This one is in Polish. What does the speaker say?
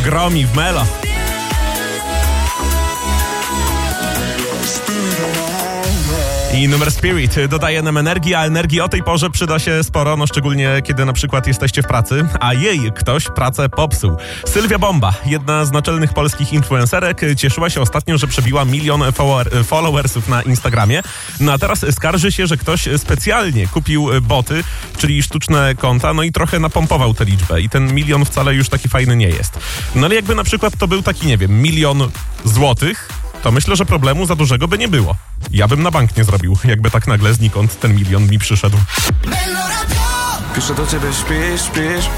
gromi w Melo. I numer Spirit dodaje nam energii, a energii o tej porze przyda się sporo, no szczególnie kiedy na przykład jesteście w pracy, a jej ktoś pracę popsuł. Sylwia Bomba, jedna z naczelnych polskich influencerek, cieszyła się ostatnio, że przebiła 1 000 000 followersów na Instagramie, no a teraz skarży się, że ktoś specjalnie kupił boty, czyli sztuczne konta, no i trochę napompował tę liczbę i ten 1 000 000 wcale już taki fajny nie jest. No ale jakby na przykład to był taki, nie wiem, 1 000 000 złotych, to myślę, że problemu za dużego by nie było. Ja bym na bank nie zrobił, jakby tak nagle znikąd ten 1 000 000 mi przyszedł. Piszę do ciebie, śpisz.